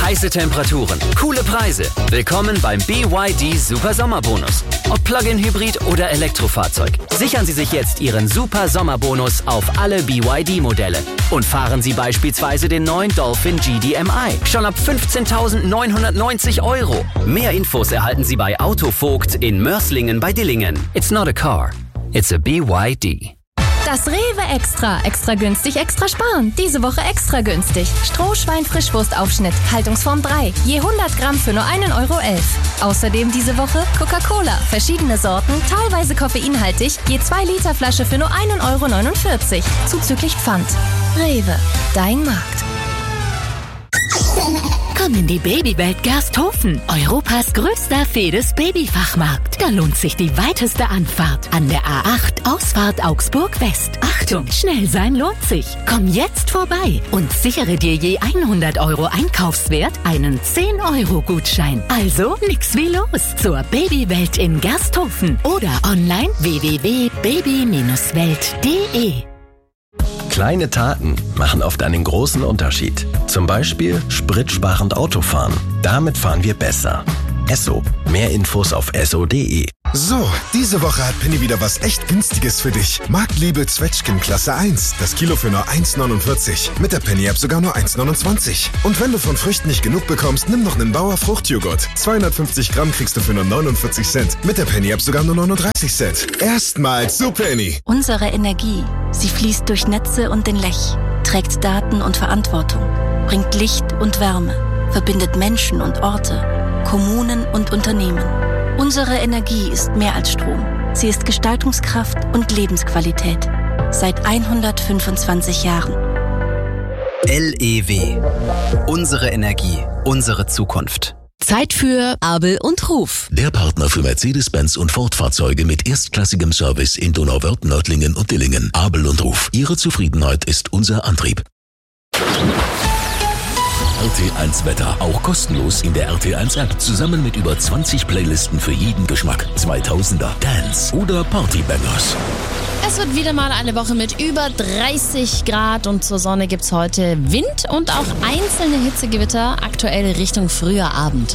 Heiße Temperaturen, coole Preise. Willkommen beim BYD Super Sommerbonus. Ob Plug-in-Hybrid oder Elektrofahrzeug. Sichern Sie sich jetzt Ihren Super Sommerbonus auf alle BYD-Modelle. Und fahren Sie beispielsweise den neuen Dolphin GDMI. Schon ab 15.990 €. Mehr Infos erhalten Sie bei Autovogt in Mörslingen bei Dillingen. It's not a car, it's a BYD. Das Rewe Extra. Extra günstig, extra sparen. Diese Woche extra günstig. Strohschwein-Frischwurstaufschnitt, Haltungsform 3. Je 100 Gramm für nur 1,11 €. Außerdem diese Woche Coca-Cola. Verschiedene Sorten, teilweise koffeinhaltig. Je 2 Liter Flasche für nur 1,49 €. Zuzüglich Pfand. Rewe. Dein Markt. Komm in die Babywelt Gersthofen, Europas größter Fedes-Babyfachmarkt. Da lohnt sich die weiteste Anfahrt an der A8 Ausfahrt Augsburg West. Achtung, schnell sein lohnt sich. Komm jetzt vorbei und sichere dir je 100 € Einkaufswert einen 10-€-Gutschein. Also nix wie los zur Babywelt in Gersthofen oder online www.baby-welt.de. Kleine Taten machen oft einen großen Unterschied. Zum Beispiel spritsparend Autofahren. Damit fahren wir besser. Esso. Mehr Infos auf esso.de. So, diese Woche hat Penny wieder was echt Günstiges für dich. Marktliebe Zwetschgen Klasse 1. Das Kilo für nur 1,49. Mit der Penny-App sogar nur 1,29. Und wenn du von Früchten nicht genug bekommst, nimm noch einen Bauer Fruchtjoghurt. 250 Gramm kriegst du für nur 49 Cent. Mit der Penny-App sogar nur 39 Cent. Erstmals zu Penny. Unsere Energie, sie fließt durch Netze und den Lech, trägt Daten und Verantwortung, bringt Licht und Wärme, verbindet Menschen und Orte, Kommunen und Unternehmen. Unsere Energie ist mehr als Strom. Sie ist Gestaltungskraft und Lebensqualität. Seit 125 Jahren. LEW. Unsere Energie, unsere Zukunft. Zeit für Abel und Ruf. Der Partner für Mercedes-Benz und Ford-Fahrzeuge mit erstklassigem Service in Donauwörth, Nördlingen und Dillingen. Abel und Ruf. Ihre Zufriedenheit ist unser Antrieb. RT1 Wetter. Auch kostenlos in der RT1 App. Zusammen mit über 20 Playlisten für jeden Geschmack. 2000er, Dance oder Partybangers. Es wird wieder mal eine Woche mit über 30 Grad und zur Sonne gibt's heute Wind und auch einzelne Hitzegewitter, aktuell Richtung früher Abend.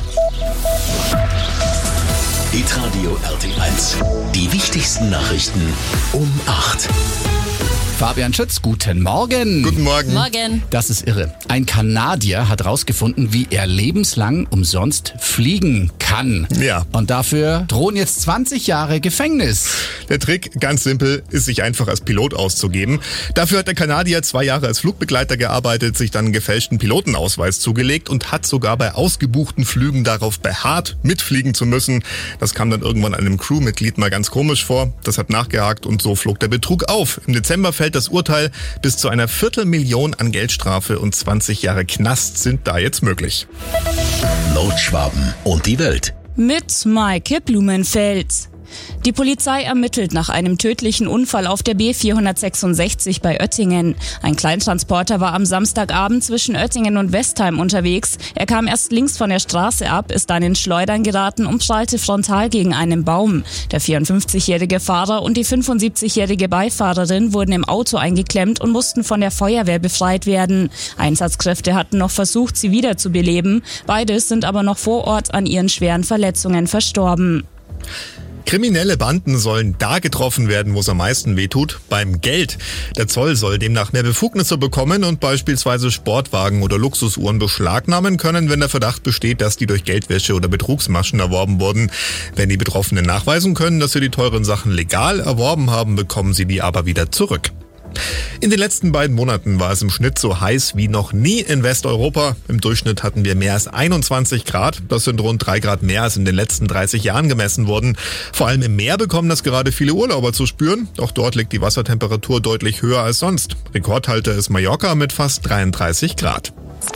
Hitradio RT1. Die wichtigsten Nachrichten um 8. Fabian Schütz, guten Morgen. Guten Morgen. Morgen. Das ist irre. Ein Kanadier hat herausgefunden, wie er lebenslang umsonst fliegen kann. Ja. Und dafür drohen jetzt 20 Jahre Gefängnis. Der Trick, ganz simpel, ist, sich einfach als Pilot auszugeben. Dafür hat der Kanadier 2 Jahre als Flugbegleiter gearbeitet, sich dann einen gefälschten Pilotenausweis zugelegt und hat sogar bei ausgebuchten Flügen darauf beharrt, mitfliegen zu müssen. Das kam dann irgendwann einem Crewmitglied mal ganz komisch vor. Das hat nachgehakt und so flog der Betrug auf. Im Dezember fällt das Urteil. Bis zu einer 250.000 an Geldstrafe und 20 Jahre Knast sind da jetzt möglich. Nordschwaben und die Welt. Mit Maike Blumenfeld. Die Polizei ermittelt nach einem tödlichen Unfall auf der B466 bei Oettingen. Ein Kleintransporter war am Samstagabend zwischen Oettingen und Westheim unterwegs. Er kam erst links von der Straße ab, ist dann in Schleudern geraten und prallte frontal gegen einen Baum. Der 54-jährige Fahrer und die 75-jährige Beifahrerin wurden im Auto eingeklemmt und mussten von der Feuerwehr befreit werden. Einsatzkräfte hatten noch versucht, sie wiederzubeleben. Beide sind aber noch vor Ort an ihren schweren Verletzungen verstorben. Kriminelle Banden sollen da getroffen werden, wo es am meisten wehtut, beim Geld. Der Zoll soll demnach mehr Befugnisse bekommen und beispielsweise Sportwagen oder Luxusuhren beschlagnahmen können, wenn der Verdacht besteht, dass die durch Geldwäsche oder Betrugsmaschen erworben wurden. Wenn die Betroffenen nachweisen können, dass sie die teuren Sachen legal erworben haben, bekommen sie die aber wieder zurück. In den letzten beiden Monaten war es im Schnitt so heiß wie noch nie in Westeuropa. Im Durchschnitt hatten wir mehr als 21 Grad. Das sind rund 3 Grad mehr als in den letzten 30 Jahren gemessen wurden. Vor allem im Meer bekommen das gerade viele Urlauber zu spüren. Auch dort liegt die Wassertemperatur deutlich höher als sonst. Rekordhalter ist Mallorca mit fast 33 Grad.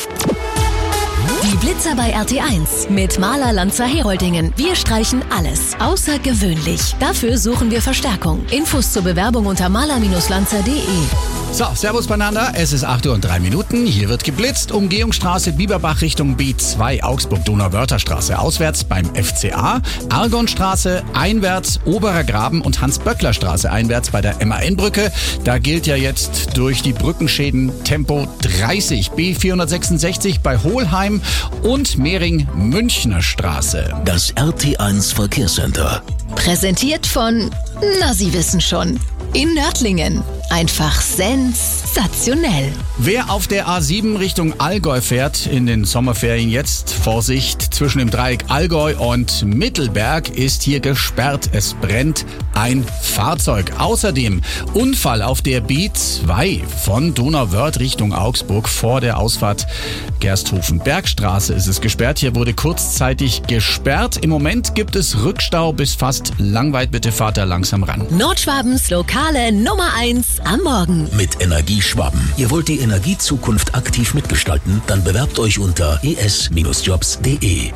Die Blitzer bei RT1 mit Maler Lanzer Heroldingen. Wir streichen alles außergewöhnlich. Dafür suchen wir Verstärkung. Infos zur Bewerbung unter maler-lanzer.de. So, servus beieinander. Es ist 8:03 Uhr. Hier wird geblitzt. Umgehungsstraße Bieberbach Richtung B2, Augsburg-Donauwörther-Straße auswärts beim FCA. Argonstraße einwärts, Oberer Graben und Hans-Böckler-Straße einwärts bei der MAN-Brücke. Da gilt ja jetzt durch die Brückenschäden Tempo 30. B466 bei Hohlheim und Mehring-Münchner Straße. Das RT1 Verkehrscenter. Präsentiert von, na, Sie wissen schon, in Nördlingen. Einfach sensationell. Wer auf der A7 Richtung Allgäu fährt in den Sommerferien jetzt, Vorsicht, zwischen dem Dreieck Allgäu und Mittelberg ist hier gesperrt. Es brennt ein Fahrzeug. Außerdem Unfall auf der B2 von Donauwörth Richtung Augsburg vor der Ausfahrt Gersthofen-Bergstraße ist es gesperrt. Hier wurde kurzzeitig gesperrt. Im Moment gibt es Rückstau bis fast Langweid. Bitte fahrt da langsam ran. Nordschwabens lokale Nummer 1 am Morgen. Mit Energieschwaben. Ihr wollt die Energiezukunft aktiv mitgestalten? Dann bewerbt euch unter es-jobs.de.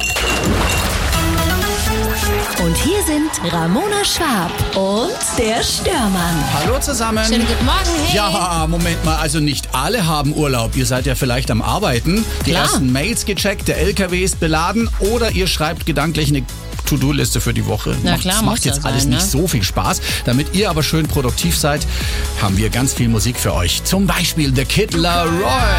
Und hier sind Ramona Schwab und der Störmann. Hallo zusammen. Schönen guten Morgen. Hey. Ja, Moment mal, also nicht alle haben Urlaub. Ihr seid ja vielleicht am Arbeiten, die Klar. ersten Mails gecheckt, der LKW ist beladen oder ihr schreibt gedanklich eine To-Do-Liste für die Woche. Na klar, macht jetzt muss ja alles sein, nicht ne? so viel Spaß. Damit ihr aber schön produktiv seid, haben wir ganz viel Musik für euch. Zum Beispiel The Kid Laroi.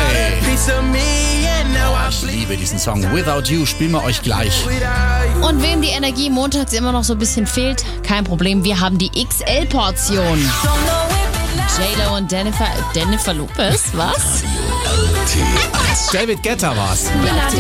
Ich liebe diesen Song. Without You spielen wir euch gleich. Und wem die Energie montags immer noch so ein bisschen fehlt, kein Problem, wir haben die XL-Portion. J-Lo und Jennifer Lopez, was? David Guetta war's. Ja,